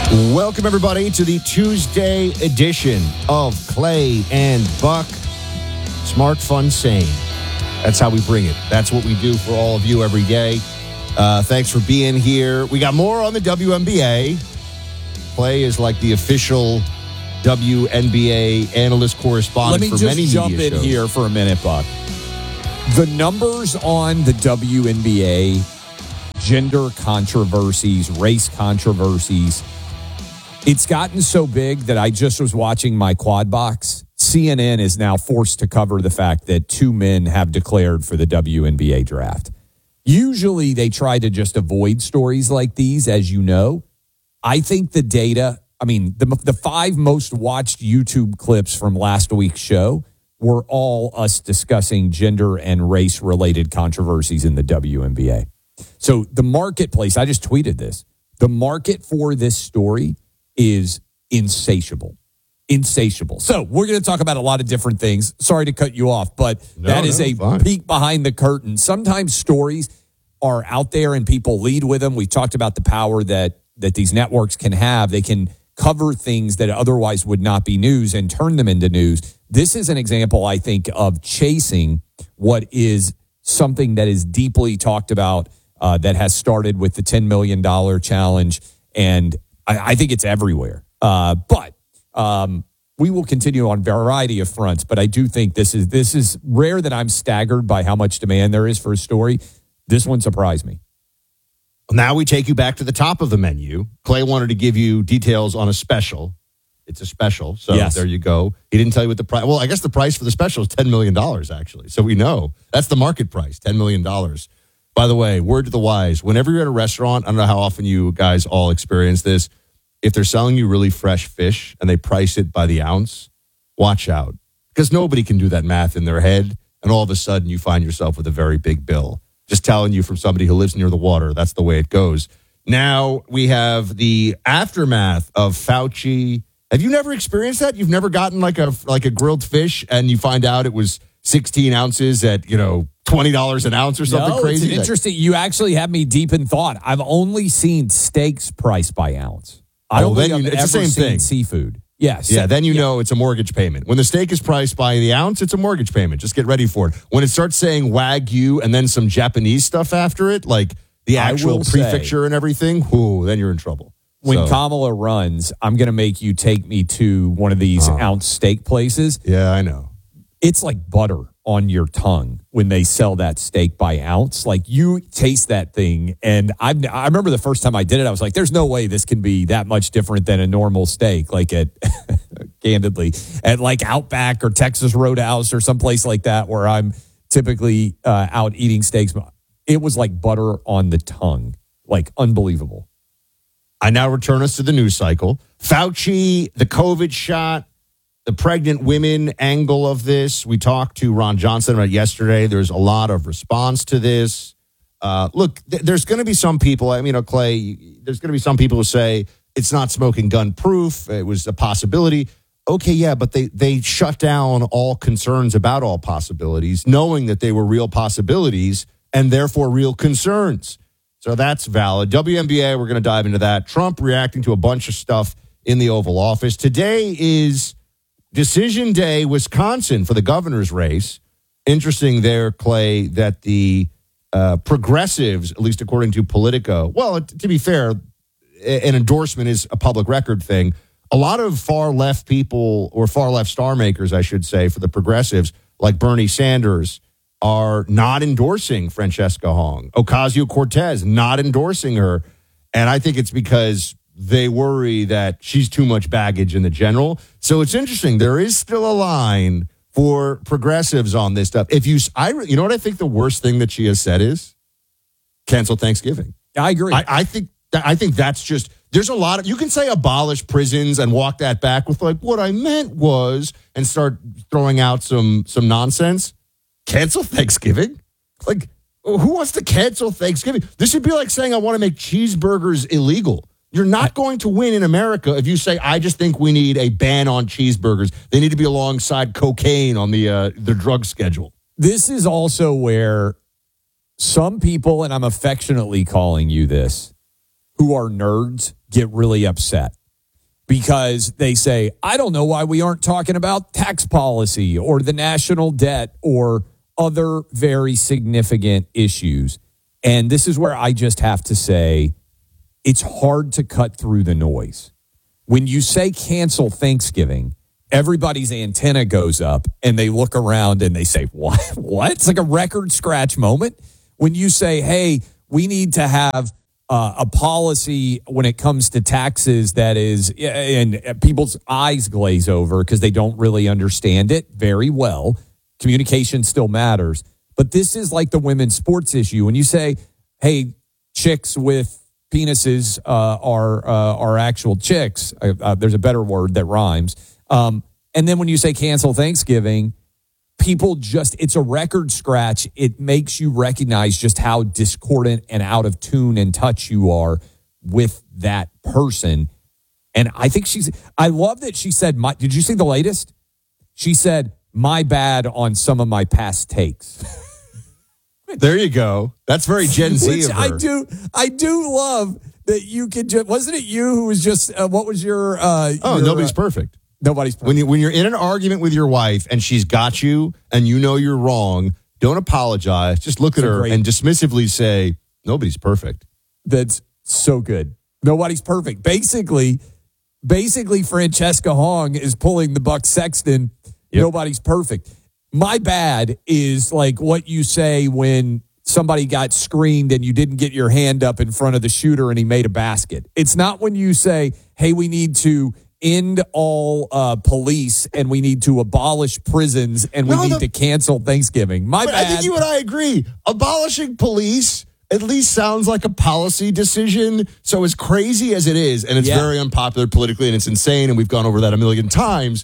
Welcome, everybody, to the Tuesday edition of Clay and Buck. Smart, fun, sane. That's how we bring it. That's what we do for all of you every day. Thanks for being here. We got more on the WNBA. Clay is like the official WNBA analyst correspondent for many media shows. Let me just jump in here for a minute, Buck. The numbers on the WNBA, gender controversies, race controversies, it's gotten so big that I just was watching my quad box. CNN is now forced to cover the fact that 2 men have declared for the WNBA draft. Usually they try to just avoid stories like these, as you know. I think the data, the 5 most watched YouTube clips from last week's show were all us discussing gender and race-related controversies in the WNBA. So the marketplace, I just tweeted this, the market for this story is insatiable. So we're going to talk about a lot of different things. Sorry to cut you off, but that is a peek behind the curtain. Sometimes stories are out there and people lead with them. We talked about the power that these networks can have. They can cover things that otherwise would not be news and turn them into news. This is an example, I think, of chasing what is something that is deeply talked about that has started with the $10 million challenge. And I think it's everywhere. But we will continue on a variety of fronts. But I do think this is rare that I'm staggered by how much demand there is for a story. This one surprised me. Now we take you back to the top of the menu. Clay wanted to give you details on a special. It's a special, so yes. There you go. He didn't tell you what the price. Well, I guess the price for the special is $10 million, actually. So we know that's the market price, $10 million. By the way, word to the wise, whenever you're at a restaurant, I don't know how often you guys all experience this. If they're selling you really fresh fish and they price it by the ounce, watch out. Because nobody can do that math in their head, and all of a sudden you find yourself with a very big bill. Just telling you from somebody who lives near the water, that's the way it goes. Now we have the aftermath of Fauci. Have you never experienced that? You've never gotten like a grilled fish and you find out it was 16 ounces at, $20 an ounce or something crazy? It's interesting. You actually have me deep in thought. I've only seen steaks priced by ounce. I don't think I've ever seen seafood. Yes. Yeah, then you know it's a mortgage payment. When the steak is priced by the ounce, it's a mortgage payment. Just get ready for it. When it starts saying Wagyu and then some Japanese stuff after it, like the actual prefecture and everything, then you're in trouble. When Kamala runs, I'm going to make you take me to one of these ounce steak places. Yeah, I know. It's like butter on your tongue when they sell that steak by ounce. Like you taste that thing. And I remember the first time I did it, I was like, there's no way this can be that much different than a normal steak. Like candidly, at like Outback or Texas Roadhouse or someplace like that where I'm typically out eating steaks. It was like butter on the tongue. Like unbelievable. I now return us to the news cycle. Fauci, the COVID shot, the pregnant women angle of this. We talked to Ron Johnson about yesterday. There's a lot of response to this. Look, there's going to be some people, Clay, there's going to be some people who say it's not smoking gun proof. It was a possibility. Okay, yeah, but they shut down all concerns about all possibilities, knowing that they were real possibilities and therefore real concerns. So that's valid. WNBA, we're going to dive into that. Trump reacting to a bunch of stuff in the Oval Office. Today is Decision Day, Wisconsin, for the governor's race. Interesting there, Clay, that the progressives, at least according to Politico, well, to be fair, an endorsement is a public record thing. A lot of far left people, or far left star makers, I should say, for the progressives, like Bernie Sanders, are not endorsing Francesca Hong. Ocasio-Cortez, not endorsing her. And I think it's because they worry that she's too much baggage in the general. So it's interesting. There is still a line for progressives on this stuff. You know what I think the worst thing that she has said is? Cancel Thanksgiving. I agree. I think that's just, there's a lot of, you can say abolish prisons and walk that back with like, what I meant was, and start throwing out some nonsense. Cancel Thanksgiving? Like, who wants to cancel Thanksgiving? This would be like saying I want to make cheeseburgers illegal. You're not going to win in America if you say, I just think we need a ban on cheeseburgers. They need to be alongside cocaine on the drug schedule. This is also where some people, and I'm affectionately calling you this, who are nerds, get really upset. because they say, I don't know why we aren't talking about tax policy or the national debt or other very significant issues. And this is where I just have to say, it's hard to cut through the noise. When you say cancel Thanksgiving, everybody's antenna goes up and they look around and they say, what? What? It's like a record scratch moment. When you say, hey, we need to have a policy when it comes to taxes that is, and people's eyes glaze over because they don't really understand it very well. Communication still matters. But this is like the women's sports issue. When you say, hey, chicks with penises are actual chicks, there's a better word that rhymes. And then when you say cancel Thanksgiving, people just, it's a record scratch. It makes you recognize just how discordant and out of tune and touch you are with that person. And I think I love that she said, did you see the latest? She said, my bad on some of my past takes. There you go. That's very Gen Z of her. I do love that you could just, wasn't it you who was just, what was your, nobody's perfect. Nobody's perfect. When you're in an argument with your wife and she's got you and you know you're wrong, don't apologize. Just look at her and dismissively say, nobody's perfect. That's so good. Nobody's perfect. Basically, Francesca Hong is pulling the Buck Sexton. Yep. Nobody's perfect. My bad is like what you say when somebody got screened and you didn't get your hand up in front of the shooter and he made a basket. It's not when you say, hey, we need to end all police and we need to abolish prisons and we need to cancel Thanksgiving. My bad. I think you and I agree. Abolishing police at least sounds like a policy decision. So as crazy as it is, and it's very unpopular politically and it's insane, and we've gone over that a million times,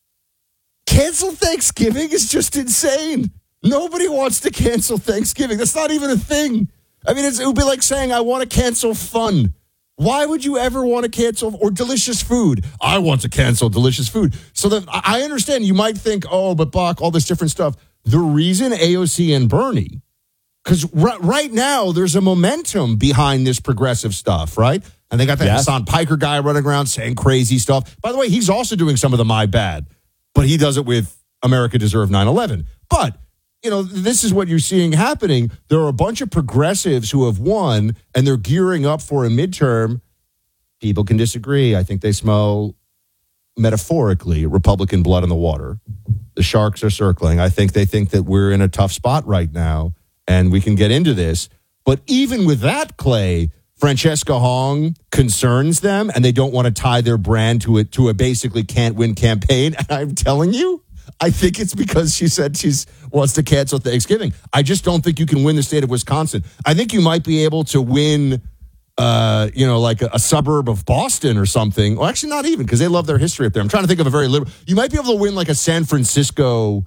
cancel Thanksgiving is just insane. Nobody wants to cancel Thanksgiving. That's not even a thing. I mean, it would be like saying, I want to cancel fun. Why would you ever want to cancel, or delicious food? I want to cancel delicious food. So that I understand you might think, oh, but Buck, all this different stuff. The reason AOC and Bernie, because right now there's a momentum behind this progressive stuff, right? And they got that Hassan Piker guy running around saying crazy stuff. By the way, he's also doing some of the my bad, but he does it with America Deserved 9/11. But this is what you're seeing happening. There are a bunch of progressives who have won, and they're gearing up for a midterm. People can disagree. I think they smell, metaphorically, Republican blood in the water. The sharks are circling. I think they think that we're in a tough spot right now, and we can get into this. But even with that, Clay, Francesca Hong concerns them, and they don't want to tie their brand to a basically can't-win campaign. And I'm telling you, I think it's because she said she wants to cancel Thanksgiving. I just don't think you can win the state of Wisconsin. I think you might be able to win, like a suburb of Boston or something. Well, actually, not even, because they love their history up there. I'm trying to think of a very liberal. You might be able to win like a San Francisco,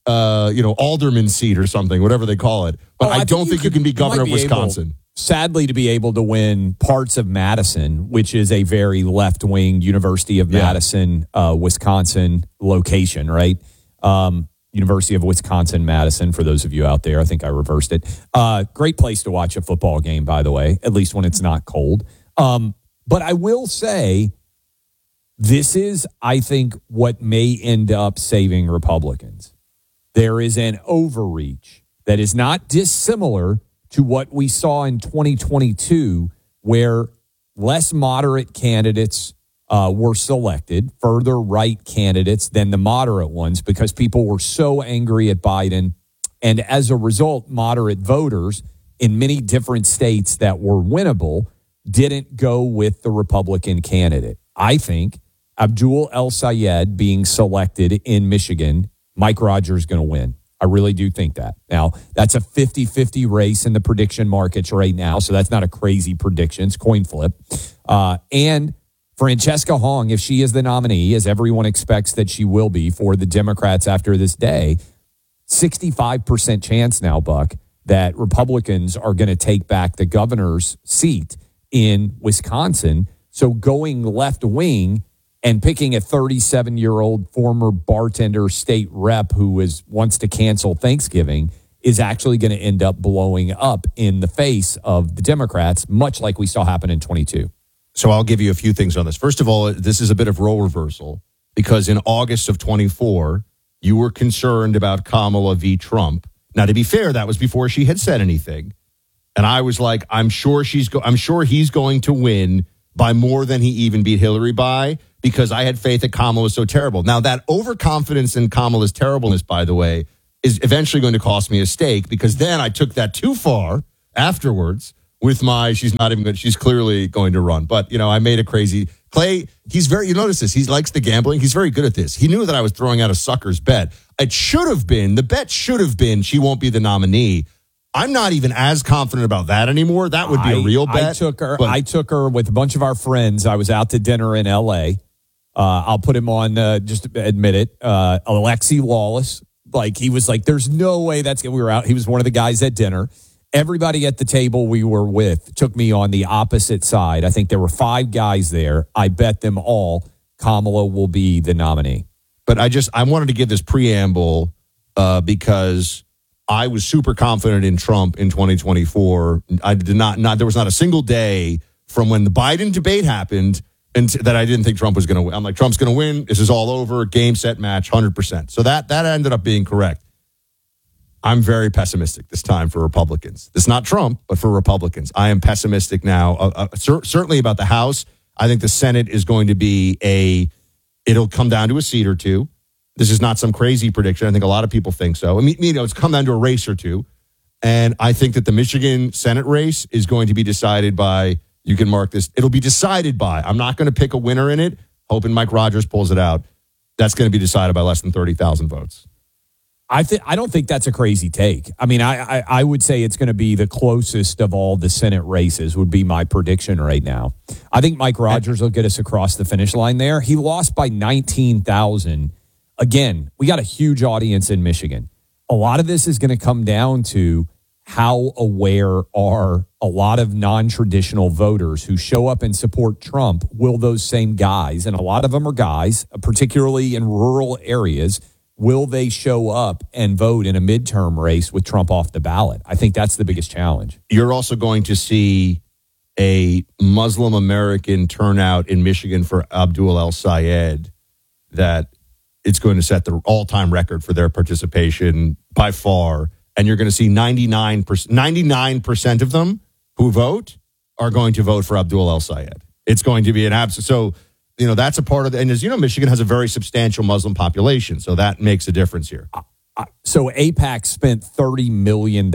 alderman seat or something, whatever they call it. But I don't think you can be governor of Wisconsin. Sadly, to be able to win parts of Madison, which is a very left-wing University of Madison, Wisconsin location, right? University of Wisconsin-Madison, for those of you out there. I think I reversed it. Great place to watch a football game, by the way, at least when it's not cold. But I will say, this is, I think, what may end up saving Republicans. There is an overreach that is not dissimilar to what we saw in 2022, where less moderate candidates were selected, further right candidates than the moderate ones, because people were so angry at Biden. And as a result, moderate voters in many different states that were winnable didn't go with the Republican candidate. I think Abdul El-Sayed being selected in Michigan, Mike Rogers is going to win. I really do think that. Now, that's a 50-50 race in the prediction markets right now, so that's not a crazy prediction. It's coin flip. And Francesca Hong, if she is the nominee, as everyone expects that she will be for the Democrats after this day, 65% chance now, Buck, that Republicans are going to take back the governor's seat in Wisconsin. So going left wing and picking a 37-year-old former bartender state rep who wants to cancel Thanksgiving is actually going to end up blowing up in the face of the Democrats, much like we saw happen in 22. So I'll give you a few things on this. First of all, this is a bit of role reversal because in August of 24, you were concerned about Kamala v. Trump. Now, to be fair, that was before she had said anything. And I was like, I'm sure he's going to win by more than he even beat Hillary by because I had faith that Kamala was so terrible. Now, that overconfidence in Kamala's terribleness, by the way, is eventually going to cost me a stake because then I took that too far afterwards with she's not even good. She's clearly going to run. But, I made a crazy Clay. He's you notice this. He likes the gambling. He's very good at this. He knew that I was throwing out a sucker's bet. The bet should have been she won't be the nominee. I'm not even as confident about that anymore. That would be a real bet. I took her with a bunch of our friends. I was out to dinner in L.A. I'll put him on, just admit it, Alexi Lawless. He was like, there's no way we were out. He was one of the guys at dinner. Everybody at the table we were with took me on the opposite side. I think there were 5 guys there. I bet them all Kamala will be the nominee. But I wanted to give this preamble because I was super confident in Trump in 2024. I did not there was not a single day from when the Biden debate happened and that I didn't think Trump was going to win. I'm like, Trump's going to win. This is all over. Game, set, match, 100%. So that ended up being correct. I'm very pessimistic this time for Republicans. It's not Trump, but for Republicans. I am pessimistic now, certainly about the House. I think the Senate is going to be it'll come down to a seat or two. This is not some crazy prediction. I think a lot of people think so. I mean, it's come down to a race or two. And I think that the Michigan Senate race is going to be decided by, you can mark this, it'll be decided by, I'm not going to pick a winner in it, hoping Mike Rogers pulls it out. That's going to be decided by less than 30,000 votes. I don't think that's a crazy take. I mean, I would say it's going to be the closest of all the Senate races would be my prediction right now. I think Mike Rogers will get us across the finish line there. He lost by 19,000. Again, we got a huge audience in Michigan. A lot of this is going to come down to how aware are a lot of non-traditional voters who show up and support Trump. Will those same guys, and a lot of them are guys, particularly in rural areas, will they show up and vote in a midterm race with Trump off the ballot? I think that's the biggest challenge. You're also going to see a Muslim American turnout in Michigan for Abdul El-Sayed that it's going to set the all-time record for their participation by far. And you're going to see 99% of them who vote are going to vote for Abdul El-Sayed. It's going to be an absolute. So, that's a part of and as you know, Michigan has a very substantial Muslim population. So that makes a difference here. So AIPAC spent $30 million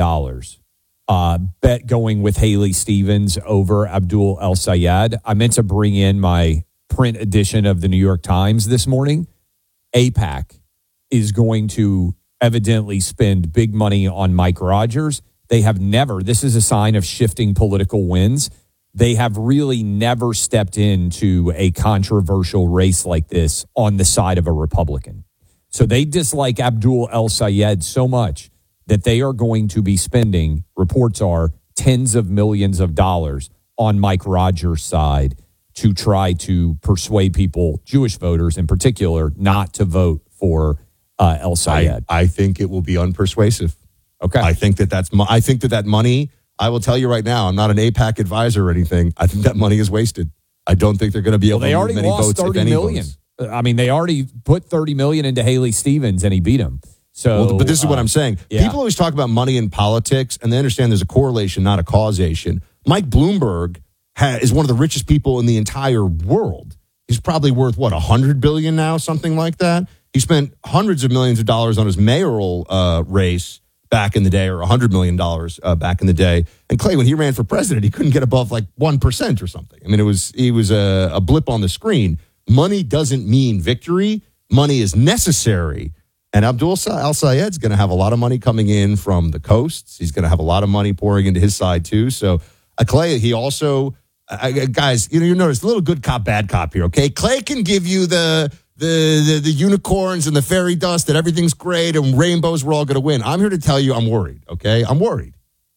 bet going with Haley Stevens over Abdul El-Sayed. I meant to bring in my print edition of the New York Times this morning. AIPAC is going to evidently spend big money on Mike Rogers. They have never, this is a sign of shifting political winds. They have really never stepped into a controversial race like this on the side of a Republican. So they dislike Abdul El-Sayed so much that they are going to be spending, reports are, tens of millions of dollars on Mike Rogers' side to try to persuade people, Jewish voters in particular, not to vote for El-Sayed. I think it will be unpersuasive. Okay. I think that money, I will tell you right now, I'm not an AIPAC advisor or anything. I think that money is wasted. I don't think they're going to be able to move many votes, if any votes. I mean, they already put $30 million into Haley Stevens and he beat him. So, but this is what I'm saying. Yeah. People always talk about money in politics and they understand there's a correlation, not a causation. Mike Bloomberg is one of the richest people in the entire world. He's probably worth, $100 billion now, something like that. He spent hundreds of millions of dollars on his mayoral race back in the day, or $100 million back in the day. And Clay, when he ran for president, he couldn't get above 1% or something. I mean, he was a blip on the screen. Money doesn't mean victory. Money is necessary. And Abdul El-Sayed's going to have a lot of money coming in from the coasts. He's going to have a lot of money pouring into his side too. So Clay, he also, guys, you notice a little good cop, bad cop here. Okay, Clay can give you the unicorns and the fairy dust that everything's great and rainbows, we're all going to win. I'm here to tell you I'm worried, okay? I'm worried.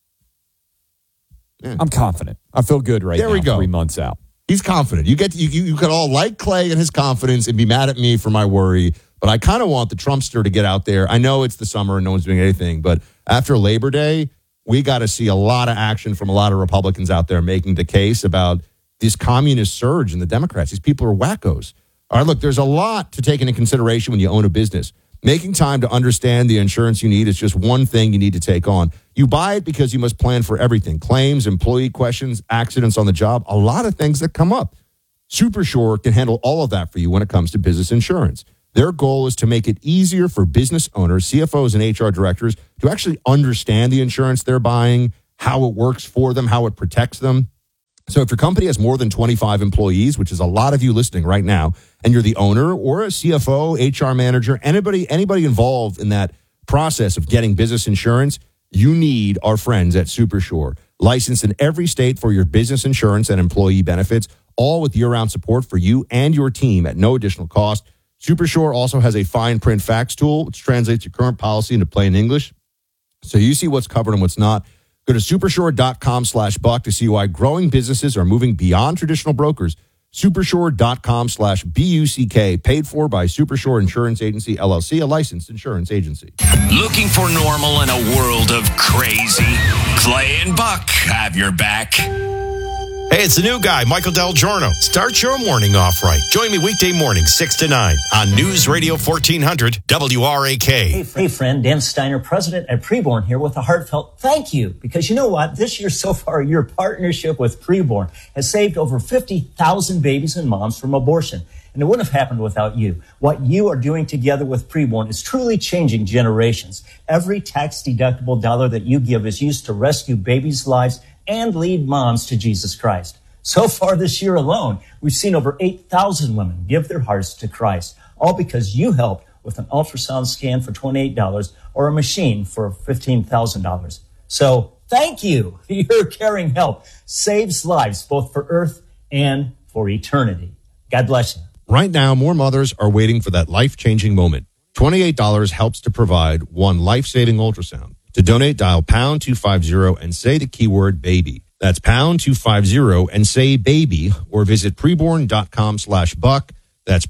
Yeah. I'm confident. I feel good right now. There we go. 3 months out. He's confident. You could all like Clay and his confidence and be mad at me for my worry, but I kind of want the Trumpster to get out there. I know it's the summer and no one's doing anything, but after Labor Day, we got to see a lot of action from a lot of Republicans out there making the case about this communist surge in the Democrats. These people are wackos. All right, look, there's a lot to take into consideration when you own a business. Making time to understand the insurance you need is just one thing you need to take on. You buy it because you must plan for everything. Claims, employee questions, accidents on the job, a lot of things that come up. SuperSure can handle all of that for you when it comes to business insurance. Their goal is to make it easier for business owners, CFOs, and HR directors to actually understand the insurance they're buying, how it works for them, how it protects them. So if your company has more than 25 employees, which is a lot of you listening right now, and you're the owner or a CFO, HR manager, anybody involved in that process of getting business insurance, you need our friends at SuperSure. Licensed in every state for your business insurance and employee benefits, all with year-round support for you and your team at no additional cost. SuperSure also has a fine print fax tool, which translates your current policy into plain English, so you see what's covered and what's not. Go to supersure.com/buck to see why growing businesses are moving beyond traditional brokers. Supersure.com/BUCK, paid for by SuperSure Insurance Agency, LLC, a licensed insurance agency. Looking for normal in a world of crazy? Clay and Buck have your back. Hey, it's the new guy, Michael Del Giorno. Start your morning off right. Join me weekday mornings, 6 to 9 on News Radio 1400 WRAK. Hey, friend, Dan Steiner, president at Preborn here with a heartfelt thank you. Because you know what? This year so far, your partnership with Preborn has saved over 50,000 babies and moms from abortion. And it wouldn't have happened without you. What you are doing together with Preborn is truly changing generations. Every tax-deductible dollar that you give is used to rescue babies' lives and lead moms to Jesus Christ. So far this year alone, we've seen over 8,000 women give their hearts to Christ, all because you helped with an ultrasound scan for $28 or a machine for $15,000. So thank you. Your caring help saves lives both for earth and for eternity. God bless you. Right now, more mothers are waiting for that life-changing moment. $28 helps to provide one life-saving ultrasound. To donate, dial pound 250 and say the keyword baby. That's pound 250 and say baby, or visit preborn.com/buck. That's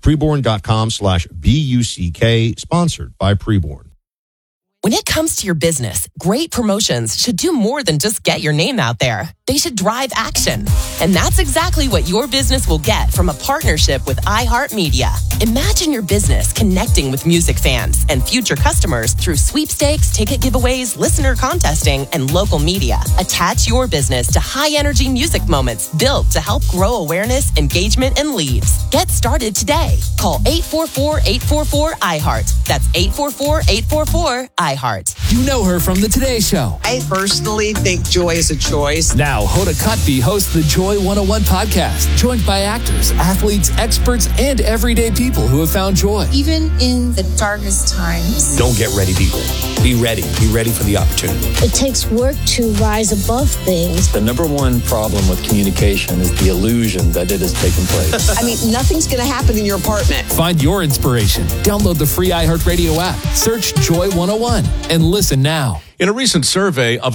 preborn.com/BUCK, sponsored by Preborn. When it comes to your business, great promotions should do more than just get your name out there. They should drive action. And that's exactly what your business will get from a partnership with iHeartMedia. Imagine your business connecting with music fans and future customers through sweepstakes, ticket giveaways, listener contesting, and local media. Attach your business to high-energy music moments built to help grow awareness, engagement, and leads. Get started today. Call 844-844-iHeart. That's 844-844-iHeart. You know her from the Today Show. I personally think joy is a choice. Now, Hoda Kotb hosts the Joy 101 podcast, joined by actors, athletes, experts, and everyday people who have found joy. Even in the darkest times. Don't get ready, people. Be ready. Be ready for the opportunity. It takes work to rise above things. The number one problem with communication is the illusion that it has taken place. I mean, nothing's going to happen in your apartment. Find your inspiration. Download the free iHeartRadio app. Search Joy 101 and listen now. In a recent survey of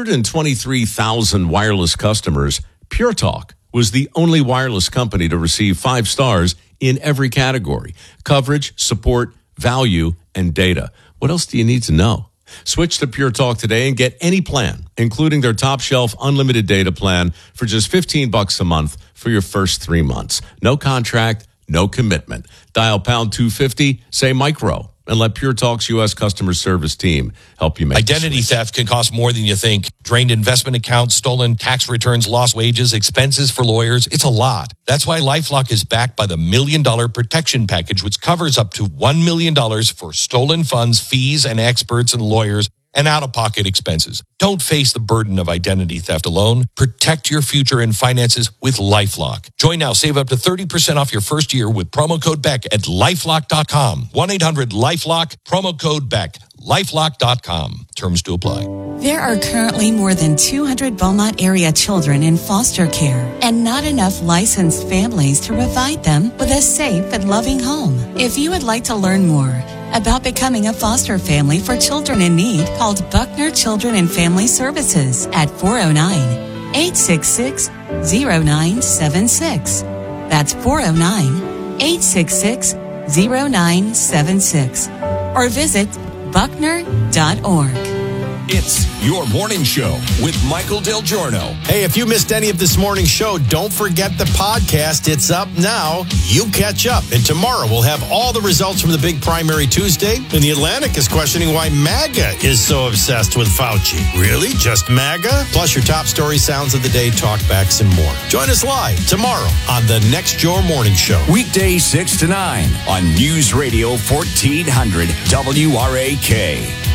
123,000 wireless customers, Pure Talk was the only wireless company to receive 5 stars in every category: coverage, support, value, and data. What else do you need to know? Switch to Pure Talk today and get any plan, including their top shelf unlimited data plan, for just $15 a month for your first 3 months. No contract, no commitment. Dial pound 250, say micro, and let Pure Talk's U.S. customer service team help you make Identity theft can cost more than you think. Drained investment accounts, stolen tax returns, lost wages, expenses for lawyers. It's a lot. That's why LifeLock is backed by the $1 Million Protection Package, which covers up to $1 million for stolen funds, fees, and experts and lawyers, and out-of-pocket expenses. Don't face the burden of identity theft alone. Protect your future and finances with LifeLock. Join now. Save up to 30% off your first year with promo code BECK at LifeLock.com. 1-800-LifeLock, promo code BECK. LifeLock.com. Terms to apply. There are currently more than 200 Beaumont area children in foster care and not enough licensed families to provide them with a safe and loving home. If you would like to learn more about becoming a foster family for children in need, call Buckner Children and Family Services at 409-866-0976. That's 409-866-0976. Or visit Buckner.org. It's Your Morning Show with Michael Del Giorno. Hey, if you missed any of this morning's show, don't forget the podcast. It's up now. You catch up. And tomorrow we'll have all the results from the big primary Tuesday. And the Atlantic is questioning why MAGA is so obsessed with Fauci. Really? Just MAGA? Plus your top story, sounds of the day, talkbacks, and more. Join us live tomorrow on the next Your Morning Show. Weekdays 6 to 9 on News Radio 1400 WRAK.